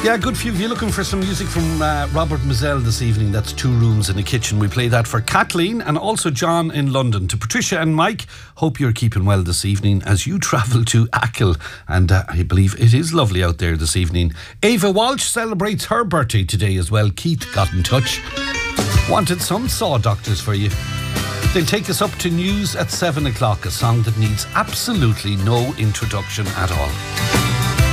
Yeah, good few of you looking for some music from Robert Mazel this evening. That's Two Rooms in a Kitchen. We play that for Kathleen and also John in London. To Patricia and Mike, hope you're keeping well this evening as you travel to Achill. And I believe it is lovely out there this evening. Ava Walsh celebrates her birthday today as well. Keith got in touch. Wanted some Saw Doctors for you. They'll take us up to news at 7 o'clock, a song that needs absolutely no introduction at all.